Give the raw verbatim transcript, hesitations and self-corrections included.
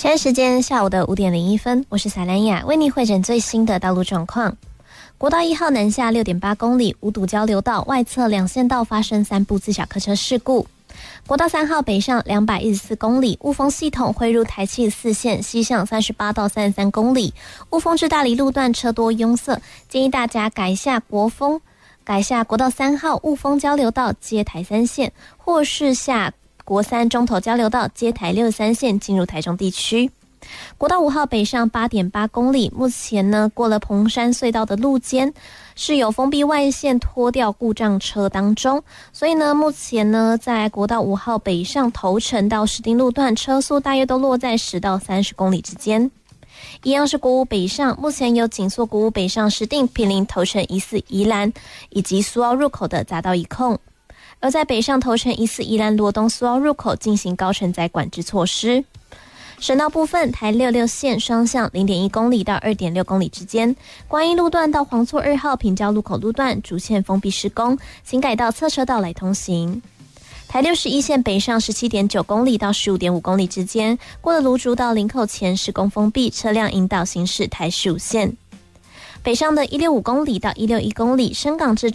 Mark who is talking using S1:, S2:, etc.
S1: 现在时间下午的五点零一分，我是萨兰雅，为你汇诊最新的道路状况。国道一号南下 六点八公里，五堵交流道外侧两线道发生三部自小客车事故。国道三号北上两百一十四公里，雾峰系统汇入台七四线西向三十八到三十三公里，雾峰至大里路段车多拥塞，建议大家改下国风改下国道三号雾峰交流道接台三线，或是下国三中投交流道接台六十三线进入台中地区。国道五号北上 八点八公里，目前呢过了彭山隧道的路肩是有封闭外线拖吊故障车当中，所以呢目前呢在国道五号北上头城到石碇路段车速大约都落在十到三十公里之间。一样是国五北上，目前有紧缩国五北上石碇、坪林、头城、宜四、宜兰以及苏澳入口的匝道一控，而在北上头城、宜四、宜兰、罗东、苏澳入口进行高承载管制措施。省道部分，台六六线双向 零点一公里到 二点六公里之间，观音路段到黄厝二号平交路口路段主线封闭施工，请改道侧车道来通行。台六十一线北上 十七点九公里到 十五点五公里之间，过了芦竹到林口前施工封闭，车辆引导行驶台十五线。北上的一百六十五公里到一百六十一公里，深港至